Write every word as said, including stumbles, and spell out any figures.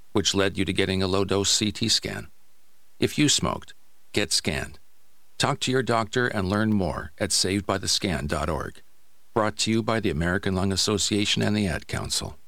which led you to getting a low-dose C T scan. If you smoked, get scanned. Talk to your doctor and learn more at saved by the scan dot org. Brought to you by the American Lung Association and the Ad Council.